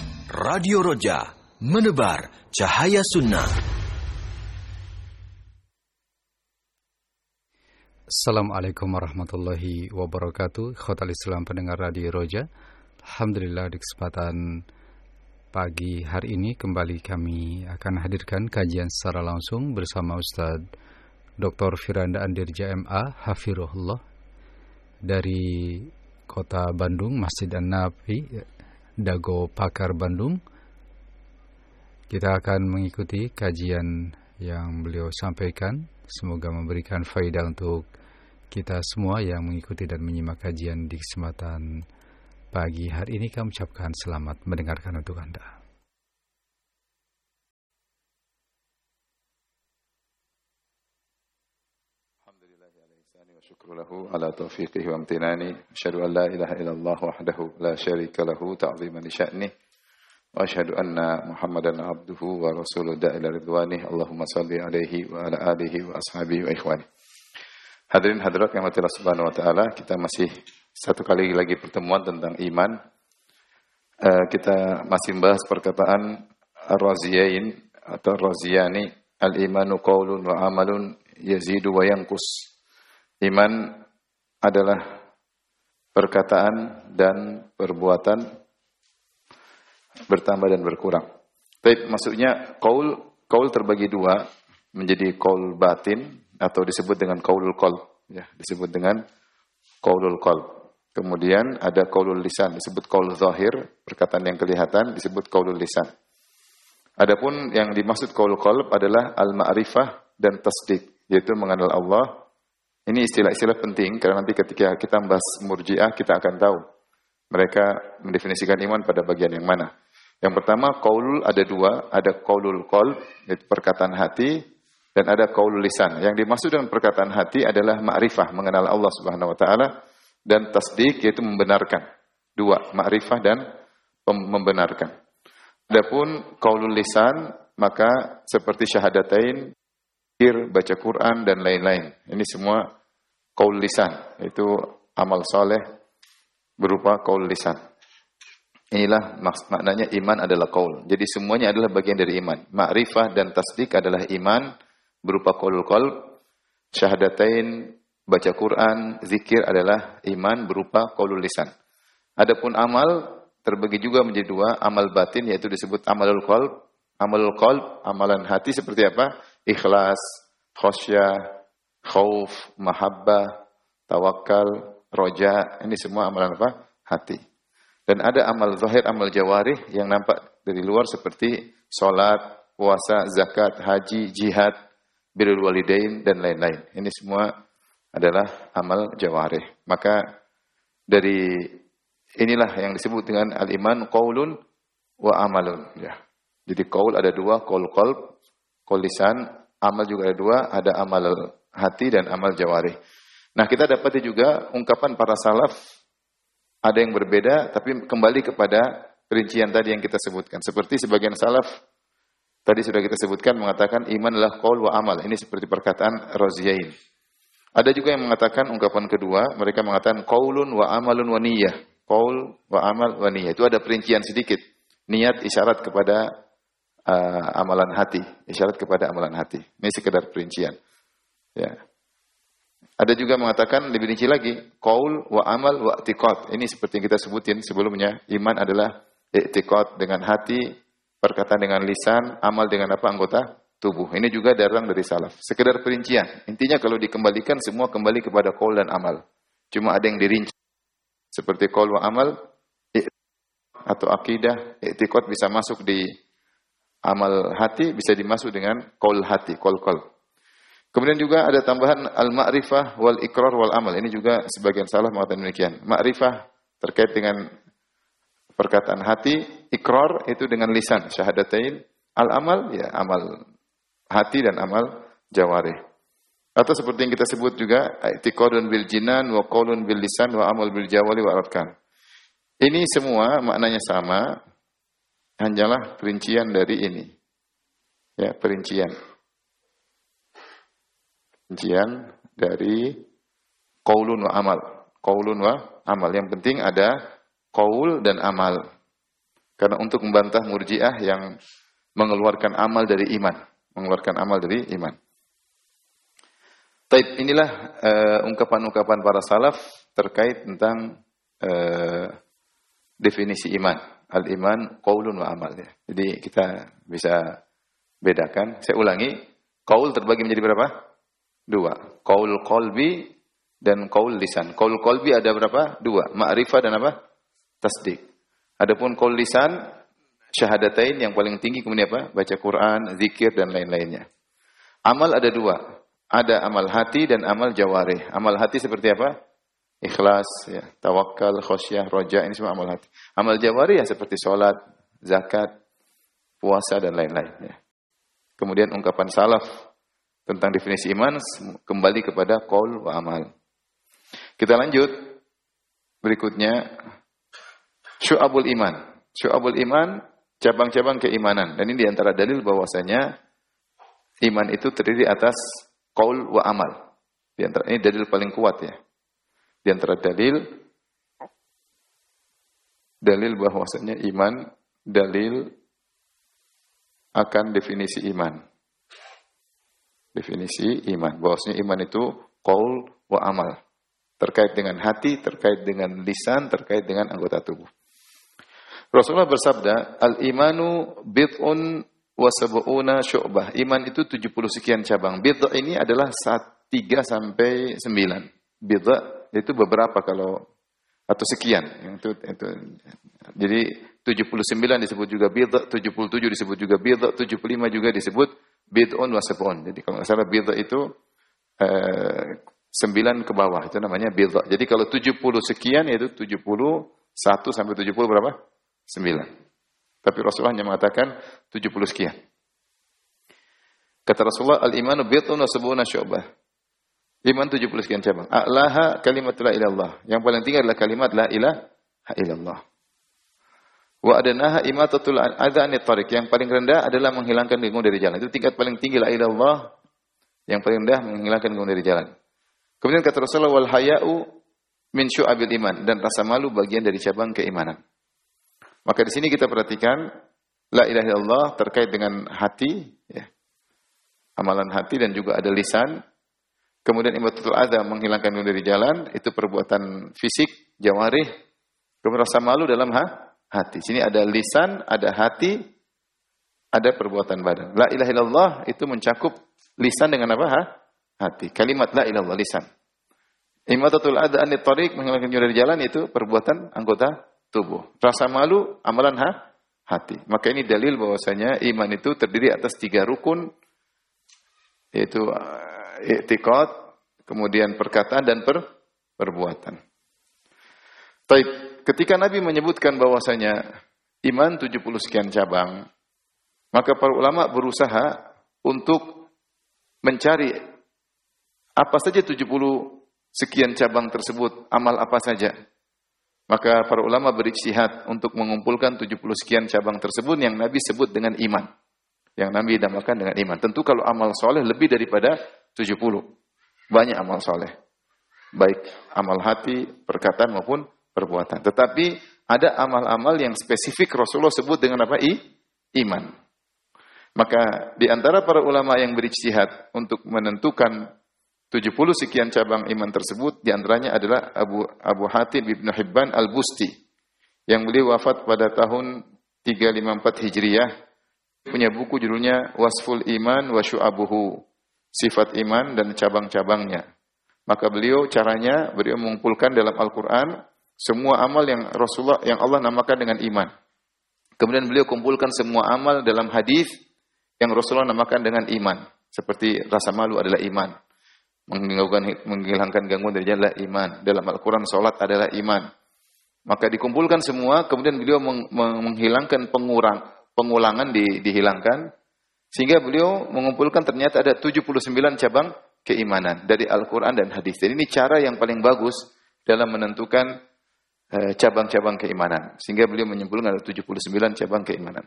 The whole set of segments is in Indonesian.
Radio Roja, menebar cahaya sunnah. Assalamualaikum warahmatullahi wabarakatuh. Khotal Islam pendengar Radio Roja. Alhamdulillah di kesempatan pagi hari ini kembali kami akan hadirkan kajian secara langsung bersama Ustaz Dr. Firanda Andirja MA Hafirullah dari Kota Bandung, Masjid An-Nafi, Dago Pakar Bandung. Kita akan mengikuti kajian yang beliau sampaikan. Semoga memberikan faedah untuk kita semua yang mengikuti dan menyimak kajian di kesempatan pagi hari ini. Kami ucapkan selamat mendengarkan untuk Anda. Syukru lahu ala taufiqihi wa amtinani. Asyhadu an la ilaha illallah wahdahu la syarika lahu ta'ziman li sya'nih. Wa asyhadu anna Muhammadan abduhu wa rasuluhu da'ila ridwanih. Allahumma salli alaihi wa ala alihi wa ashabihi wa ikhwani. Hadirin hadirat yang Allah Subhanahu wa taala, kita masih satu kali lagi pertemuan tentang iman. Kita masih membahas perkataan Ar-Raziyain atau Ar-Raziyani, al-imanu qaulun wa amalun yazidu wa yanqus. Iman adalah perkataan dan perbuatan bertambah dan berkurang. Baik, maksudnya qaul terbagi dua, menjadi qaul batin atau disebut dengan qaulul qalb, ya, disebut dengan qaulul qalb. Kemudian ada qaulul lisan, disebut qaul zahir, perkataan yang kelihatan disebut qaulul lisan. Adapun yang dimaksud qaulul qalb adalah al-ma'rifah dan tasdik, yaitu mengenal Allah. Ini istilah-istilah penting karena nanti ketika kita membahas Murji'ah kita akan tahu mereka mendefinisikan iman pada bagian yang mana. Yang pertama, qaul ada dua, ada qaulul qalb, yaitu perkataan hati, dan ada qaulul lisan. Yang dimaksud dengan perkataan hati adalah ma'rifah, mengenal Allah Subhanahu wa taala, dan tasdik yaitu membenarkan. Dua, ma'rifah dan membenarkan. Adapun qaulul lisan maka seperti syahadatain, baca Quran dan lain-lain. Ini semua qaul lisan, itu amal soleh berupa qaul lisan. Inilah maknanya iman adalah qaul. Jadi semuanya adalah bagian dari iman. Ma'rifah dan tasdik adalah iman berupa qaulul qalb. Syahadatain, baca Quran, zikir adalah iman berupa qaulul lisan. Adapun amal terbagi juga menjadi dua, amal batin yaitu disebut amalul qalb. Amalul qalb, amalan hati seperti apa? Ikhlas, khasyah, khauf, mahabbah, tawakal, roja, ini semua amalan apa? Hati. Dan ada amal zahir, amal jawarih yang nampak dari luar seperti salat, puasa, zakat, haji, jihad, birrul walidain dan lain-lain. Ini semua adalah amal jawarih. Maka dari inilah yang disebut dengan al-iman qaulun wa amalun, ya. Jadi qaul ada dua, qaul qalb, qaul lisan, amal juga ada dua, ada amal hati dan amal jawarih. Nah, kita dapati juga ungkapan para salaf ada yang berbeda, tapi kembali kepada rincian tadi yang kita sebutkan. Seperti sebagian salaf, tadi sudah kita sebutkan, mengatakan iman adalah qaul wa amal. Ini seperti perkataan Raziyain. Ada juga yang mengatakan ungkapan kedua, mereka mengatakan qaulun wa amalun wa niyyah. Qaul wa amal wa niyyah. Itu ada perincian sedikit. Niat isyarat kepada amalan hati, isyarat kepada amalan hati. Ini sekedar perincian. Ya. Ada juga mengatakan lebih rinci lagi, qaul wa amal wa i'tiqad. Ini seperti yang kita sebutin sebelumnya, iman adalah i'tiqad dengan hati, perkataan dengan lisan, amal dengan apa? Anggota tubuh. Ini juga datang dari salaf. Sekedar perincian. Intinya kalau dikembalikan semua kembali kepada qaul dan amal. Cuma ada yang dirinci. Seperti qaul wa amal atau akidah, i'tiqad bisa masuk di amal hati, bisa dimasuk dengan qaul hati, qaul qalb. Kemudian juga ada tambahan al-ma'rifah wal ikrar wal amal. Ini juga sebagian salaf mengatakan demikian. Ma'rifah terkait dengan perkataan hati, ikrar itu dengan lisan, syahadatain, al-amal ya amal hati dan amal jawarih. Atau seperti yang kita sebut juga i'tiqadun bil jinan wa qaulun bil lisan wa amal bil jawari wa arkan. Ini semua maknanya sama, hanyalah perincian dari ini. Ya, perincian dari qaulun wa amal. Qaulun wa amal. Yang penting ada qaul dan amal. Karena untuk membantah Murji'ah yang mengeluarkan amal dari iman. Mengeluarkan amal dari iman. Taib, inilah ungkapan-ungkapan para salaf terkait tentang definisi iman. Al-iman qaulun wa amal. Ya. Jadi kita bisa bedakan. Saya ulangi, qaul terbagi menjadi berapa? 2. Qaul qalbi dan qaul lisan. Qaul qalbi ada berapa? 2. Ma'rifah dan apa? Tasdik. Adapun qaul lisan, syahadatain yang paling tinggi, kemudian apa? Baca Quran, zikir dan lain-lainnya. Amal ada 2. Ada amal hati dan amal jawarih. Amal hati seperti apa? Ikhlas, ya, tawakal, khosyah, roja, ini semua amal hati. Amal jawari ya seperti sholat, zakat, puasa, dan lain-lain. Ya. Kemudian ungkapan salaf tentang definisi iman kembali kepada qaul wa amal. Kita lanjut. Berikutnya, syu'abul iman. Syu'abul iman, cabang-cabang keimanan. Dan ini diantara dalil bahwasanya iman itu terdiri atas qaul wa amal. Di antara ini dalil paling kuat ya. Di antara dalil bahwasanya iman, dalil akan definisi iman. Definisi iman, bahwasanya iman itu qaul wa amal. Terkait dengan hati, terkait dengan lisan, terkait dengan anggota tubuh. Rasulullah bersabda, al-imanu bid'un wa sab'una syu'bah. Iman itu 70 sekian cabang. Bid' ini adalah 3 sampai 9. Bid' itu beberapa kalau atau sekian itu. Jadi 79 disebut juga bid'ah, 77 disebut juga bid'ah, 75 juga disebut bid'un wa sab'un. Jadi kalau enggak salah bid'ah itu 9 ke bawah itu namanya bid'ah. Jadi kalau 70 sekian yaitu 71 sampai 70 berapa? 9. Tapi Rasulullah hanya mengatakan 70 sekian. Kata Rasulullah, al-imanu bid'un wa sab'una syu'bah. Iman 70 sekian cabang. A'laha kalimat la ilallah. Yang paling tinggi adalah kalimat la ilaha illallah. Wa adanaha imatatul adza anit tariq. Yang paling rendah adalah menghilangkan gangguan dari jalan. Itu tingkat paling tinggi la ilallah. Yang paling rendah menghilangkan gangguan dari jalan. Kemudian kata Rasulullah, wal haya'u min syu'abil iman. Dan rasa malu bagian dari cabang keimanan. Maka di sini kita perhatikan la ilaha illallah terkait dengan hati, ya. Amalan hati dan juga ada lisan. Kemudian imatatul adza menghilangkan dari jalan, itu perbuatan fisik, jawarih. Kemudian rasa malu dalam hati. Sini ada lisan, ada hati, ada perbuatan badan. La ilaha illallah itu mencakup lisan dengan apa? Hati. Kalimat la ilaha illallah lisan. Imatatul adza anit tariq menghilangkan dari jalan itu perbuatan anggota tubuh. Rasa malu amalan hati. Maka ini dalil bahwasanya iman itu terdiri atas 3 rukun, yaitu i'tiqad, kemudian perkataan dan perbuatan. Taib, ketika Nabi menyebutkan bahwasanya iman 70 sekian cabang, maka para ulama berusaha untuk mencari apa saja 70 sekian cabang tersebut, amal apa saja. Maka para ulama berijtihad untuk mengumpulkan 70 sekian cabang tersebut yang Nabi sebut dengan iman. Yang Nabi namakan dengan iman. Tentu kalau amal soleh lebih daripada 70. Banyak amal soleh. Baik amal hati, perkataan maupun perbuatan. Tetapi ada amal-amal yang spesifik Rasulullah sebut dengan apa? Iman. Maka di antara para ulama yang berijtihad untuk menentukan 70 sekian cabang iman tersebut, di antaranya adalah Abu Hatim Ibnu Hibban Al-Busti. Yang beliau wafat pada tahun 354 Hijriah. Punya buku judulnya Wasful Iman wa Syu'abuhu. Sifat iman dan cabang-cabangnya. Maka beliau mengumpulkan dalam Al-Quran semua amal yang Rasulullah, yang Allah namakan dengan iman. Kemudian beliau kumpulkan semua amal dalam hadis yang Rasulullah namakan dengan iman. Seperti rasa malu adalah iman. Menghilangkan gangguan dari jalan adalah iman. Dalam Al-Quran salat adalah iman. Maka dikumpulkan semua, kemudian beliau menghilangkan pengulangan dihilangkan. Sehingga beliau mengumpulkan ternyata ada 79 cabang keimanan dari Al-Quran dan hadis. Jadi ini cara yang paling bagus dalam menentukan cabang-cabang keimanan. Sehingga beliau menyimpulkan ada 79 cabang keimanan.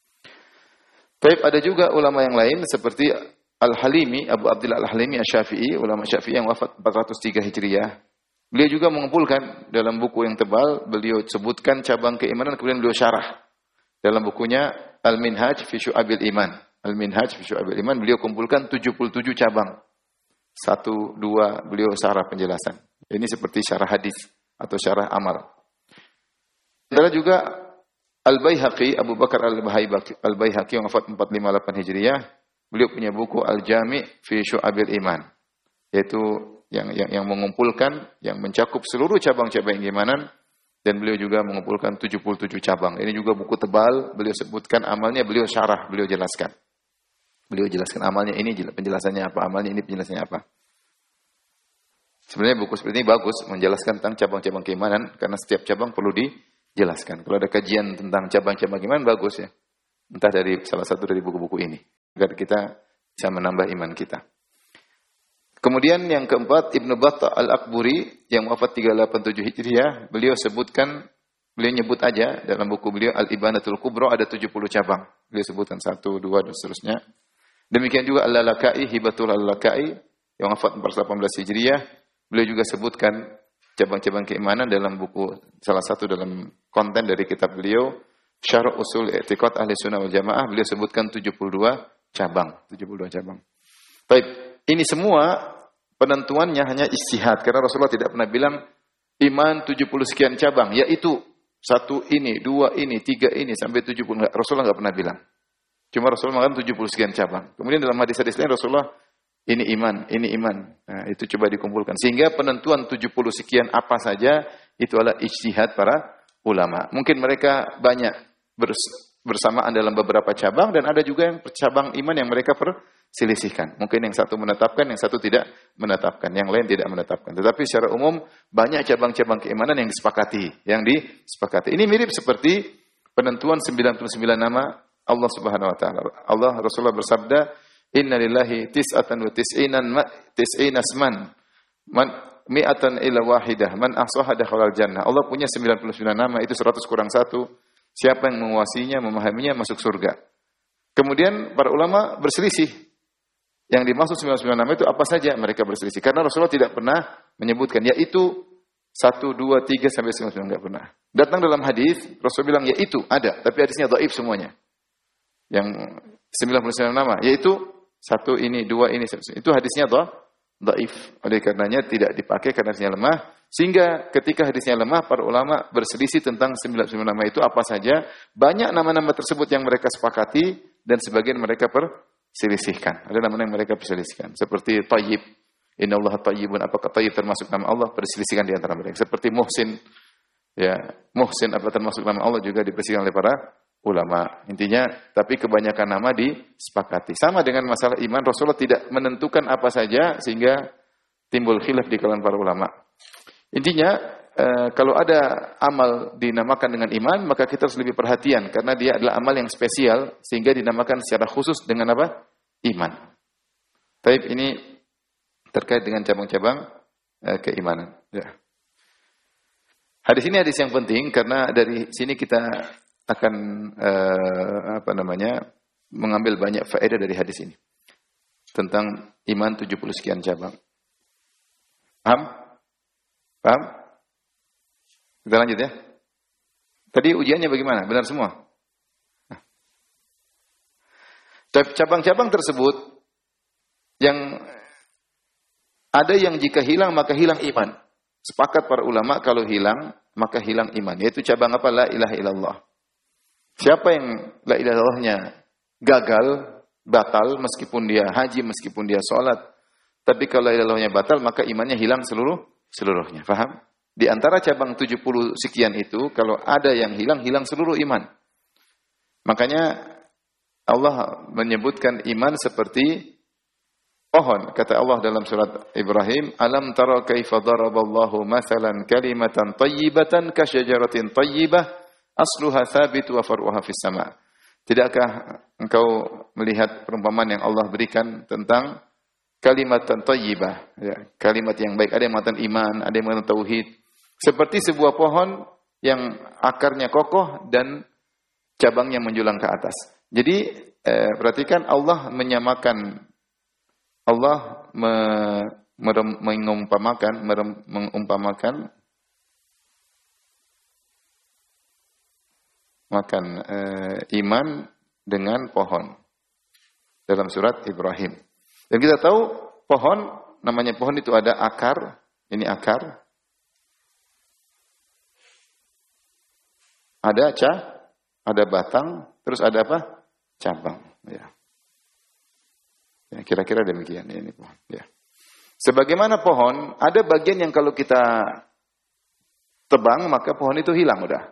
Tapi ada juga ulama yang lain seperti Al-Halimi, Abu Abdullah Al-Halimi Asy-Syafi'i, ulama Syafi'i yang wafat 403 Hijriah. Beliau juga mengumpulkan dalam buku yang tebal, beliau sebutkan cabang keimanan, kemudian beliau syarah. Dalam bukunya Al-Minhaj fi Syu'abil Iman. Al-Minhaj fi Syu'abil Iman, beliau kumpulkan 77 cabang. 1, 2, beliau syarah penjelasan. Ini seperti syarah hadis atau syarah amal. Ada juga Al-Baihaqi, Abu Bakar Al-Baihaqi yang wafat 458 Hijriah, beliau punya buku Al-Jami' fi Syu'abil Iman, yaitu yang mengumpulkan, yang mencakup seluruh cabang-cabang keimanan, dan beliau juga mengumpulkan 77 cabang. Ini juga buku tebal, beliau sebutkan amalnya, beliau syarah, beliau jelaskan. Beliau jelaskan amalnya ini, penjelasannya apa, amalnya ini, penjelasannya apa. Sebenarnya buku seperti ini bagus, menjelaskan tentang cabang-cabang keimanan, karena setiap cabang perlu dijelaskan. Kalau ada kajian tentang cabang-cabang keimanan, bagus ya. Entah dari salah satu dari buku-buku ini, agar kita bisa menambah iman kita. Kemudian yang keempat, Ibnu Battah Al-Akburi yang wafat 387 Hijriah, beliau nyebut aja dalam buku beliau Al-Ibanatul Kubra ada 70 cabang. Beliau sebutkan 1, 2 dan seterusnya. Demikian juga Al-Lalakai, Hibatul Al-Lalakai yang wafat 418 Hijriah, beliau juga sebutkan cabang-cabang keimanan dalam buku, salah satu dalam konten dari kitab beliau Syarh Usul I'tiqad Ahli Sunnah wal Jamaah, beliau sebutkan 72 cabang. Baik, ini semua penentuannya hanya ijtihad, karena Rasulullah tidak pernah bilang iman 70 sekian cabang, yaitu 1 ini, 2 ini, 3 ini sampai 70. Rasulullah enggak pernah bilang. Cuma Rasulullah mengatakan 70 sekian cabang. Kemudian dalam hadis-hadis lain Rasulullah ini iman. Nah, itu coba dikumpulkan. Sehingga penentuan 70 sekian apa saja itu adalah ijtihad para ulama. Mungkin mereka banyak bersamaan dalam beberapa cabang, dan ada juga yang cabang iman yang mereka perselisihkan. Mungkin yang satu menetapkan, yang satu tidak menetapkan, yang lain tidak menetapkan. Tetapi secara umum banyak cabang-cabang keimanan yang disepakati. Ini mirip seperti penentuan 99 nama Allah Subhanahu wa taala. Rasulullah bersabda, "Inna lillahi tis'atan wa tis'ina asman. Mi'atan illa wahidah. Man ahsaha dakhala al-jannah." Allah punya 99 nama, itu 100 kurang 1. Siapa yang menguasainya, memahaminya, masuk surga. Kemudian para ulama berselisih. Yang dimaksud 99 nama itu apa saja? Mereka berselisih. Karena Rasulullah tidak pernah menyebutkan, yaitu 1, 2, 3 sampai 99, enggak pernah. Datang dalam hadis, Rasul bilang yaitu ada, tapi hadisnya dhaif semuanya. Yang 99 nama, yaitu 1 ini, 2 ini, itu hadisnya dhaif. Oleh karenanya tidak dipakai karena hadisnya lemah. Sehingga ketika hadisnya lemah, para ulama berselisih tentang 99 nama itu apa saja. Banyak nama-nama tersebut yang mereka sepakati, dan sebagian mereka perselisihkan. Ada nama yang mereka perselisihkan. Seperti Tayyib. Innallaha Tayyibun. Apakah Tayyib termasuk nama Allah? Perselisihkan di antara mereka. Seperti Muhsin. Ya, Muhsin apa termasuk nama Allah juga diperselisihkan oleh para ulama. Intinya, tapi kebanyakan nama disepakati. Sama dengan masalah iman, Rasulullah tidak menentukan apa saja sehingga timbul khilaf di kalangan para ulama. Intinya, kalau ada amal dinamakan dengan iman, maka kita harus lebih perhatian karena dia adalah amal yang spesial sehingga dinamakan secara khusus dengan apa? Iman. Taib ini terkait dengan cabang-cabang keimanan. Ya. Hadis ini hadis yang penting karena dari sini kita akan mengambil banyak faedah dari hadis ini tentang iman 70 sekian cabang. Paham? Kita lanjut ya. Tadi ujiannya bagaimana? Benar semua? Cabang-cabang tersebut yang ada yang jika hilang maka hilang iman. Sepakat para ulama kalau hilang maka hilang iman. Yaitu cabang apa? La ilaha illallah. Siapa yang la ilaha illallahnya gagal, batal meskipun dia haji, meskipun dia sholat. Tapi kalau la ilaha illallahnya batal maka imannya hilang seluruhnya. Faham? Di antara cabang 70 sekian itu kalau ada yang hilang seluruh iman. Makanya Allah menyebutkan iman seperti pohon. Kata Allah dalam surat Ibrahim, "Alam tara kaifa daraballahu mathalan kalimatan thayyibatan ka syajaratin thayyibah asluha thabit wa far'uha fis sama'." Tidakkah engkau melihat perumpamaan yang Allah berikan tentang kalimat thayyibah, ya, kalimat yang baik. Ada yang mengatakan iman, ada yang mengatakan tauhid. Seperti sebuah pohon yang akarnya kokoh dan cabangnya menjulang ke atas. Jadi perhatikan Allah menyamakan, Allah mengumpamakan iman dengan pohon dalam surat Ibrahim. Dan kita tahu pohon, namanya pohon itu ada akar, ini akar, ada batang, terus ada apa? Cabang. Ya. Ya, kira-kira demikian ini pohon. Ya. Sebagaimana pohon, ada bagian yang kalau kita tebang maka pohon itu hilang udah.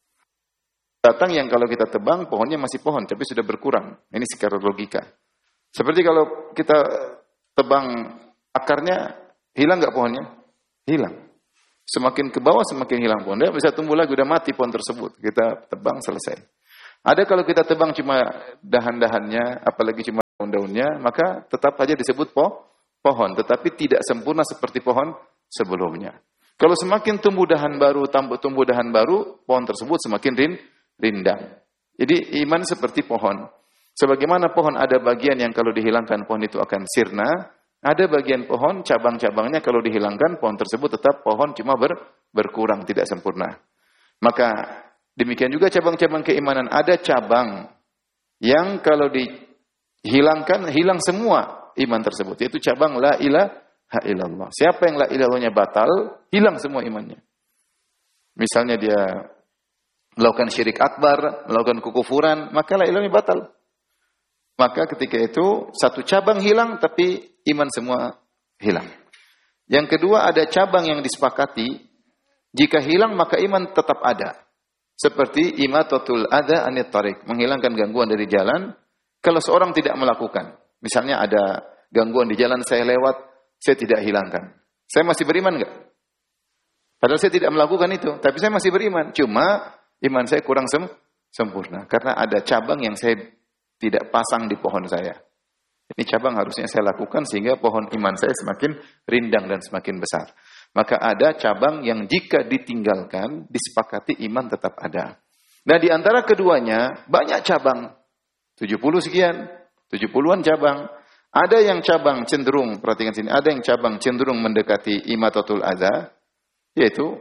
Batang yang kalau kita tebang pohonnya masih pohon tapi sudah berkurang. Ini secara logika. Seperti kalau kita tebang akarnya, hilang nggak pohonnya? Hilang. Semakin ke bawah semakin hilang pohon. Dia bisa tumbuh lagi, udah mati pohon tersebut. Kita tebang selesai. Ada kalau kita tebang cuma dahan-dahannya, apalagi cuma daun-daunnya, maka tetap saja disebut pohon, tetapi tidak sempurna seperti pohon sebelumnya. Kalau semakin tumbuh dahan baru, pohon tersebut semakin rindang. Jadi iman seperti pohon. Sebagaimana pohon ada bagian yang kalau dihilangkan pohon itu akan sirna, ada bagian pohon, cabang-cabangnya kalau dihilangkan pohon tersebut tetap pohon cuma berkurang, tidak sempurna. Maka demikian juga cabang-cabang keimanan. Ada cabang yang kalau dihilangkan, hilang semua iman tersebut. Yaitu cabang la ilaha illallah. Siapa yang la ilallahnya batal, hilang semua imannya. Misalnya dia melakukan syirik akbar, melakukan kekufuran, maka la ilallahnya batal. Maka ketika itu satu cabang hilang tapi iman semua hilang. Yang kedua ada cabang yang disepakati, jika hilang maka iman tetap ada. Seperti imatatul adza anit thariq, menghilangkan gangguan dari jalan kalau seorang tidak melakukan. Misalnya ada gangguan di jalan saya lewat, saya tidak hilangkan. Saya masih beriman enggak? Padahal saya tidak melakukan itu, tapi saya masih beriman. Cuma iman saya kurang sempurna karena ada cabang yang saya tidak pasang di pohon saya. Ini cabang harusnya saya lakukan sehingga pohon iman saya semakin rindang dan semakin besar. Maka ada cabang yang jika ditinggalkan, disepakati iman tetap ada. Nah di antara keduanya, banyak cabang. 70 sekian, 70-an cabang. Ada yang cabang cenderung, perhatikan sini, ada yang cabang cenderung mendekati imatatul adza, yaitu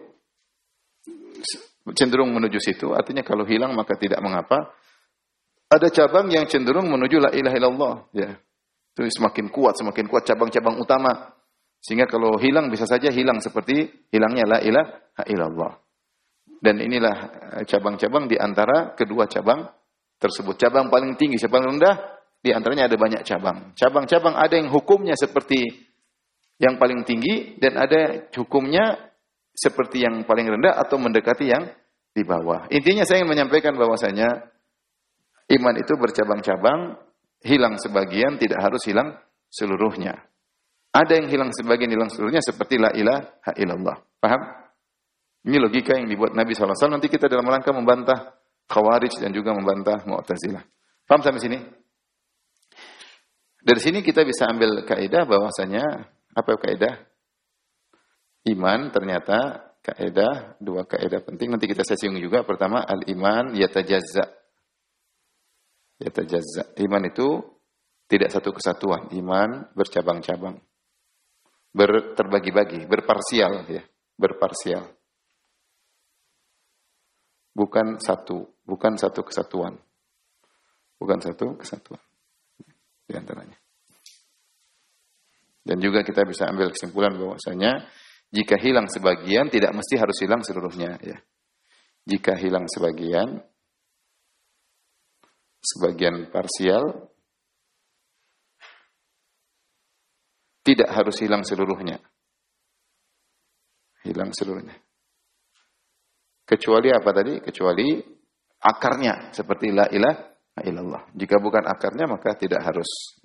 cenderung menuju situ, artinya kalau hilang maka tidak mengapa. Ada cabang yang cenderung menuju la ilaha illallah, ya. Itu semakin kuat cabang-cabang utama. Sehingga kalau hilang bisa saja hilang seperti hilangnya la ilaha illallah. Dan inilah cabang-cabang di antara kedua cabang tersebut. Cabang paling tinggi, cabang rendah, di antaranya ada banyak cabang. Cabang-cabang ada yang hukumnya seperti yang paling tinggi dan ada hukumnya seperti yang paling rendah atau mendekati yang di bawah. Intinya saya ingin menyampaikan bahwasanya iman itu bercabang-cabang, hilang sebagian, tidak harus hilang seluruhnya. Ada yang hilang sebagian, hilang seluruhnya seperti la ilaha illallah. Paham? Ini logika yang dibuat Nabi SAW. Nanti kita dalam rangka membantah Khawarij dan juga membantah Mu'tazilah. Paham sampai sini? Dari sini kita bisa ambil kaidah bahwasanya, apa kaidah? Iman ternyata kaidah, dua kaidah penting. Nanti kita singgung juga. Pertama, al-iman yatajazza. Iman itu tidak satu kesatuan. Iman bercabang-cabang. Terbagi-bagi, berparsial. Ya. Berparsial. Bukan satu kesatuan. Bukan satu kesatuan. Di antaranya. Dan juga kita bisa ambil kesimpulan bahwasanya jika hilang sebagian, tidak mesti harus hilang seluruhnya. Ya. Jika hilang sebagian parsial, tidak harus hilang seluruhnya. Hilang seluruhnya. Kecuali apa tadi? Kecuali akarnya, seperti la ilaha illallah. Jika bukan akarnya, maka tidak harus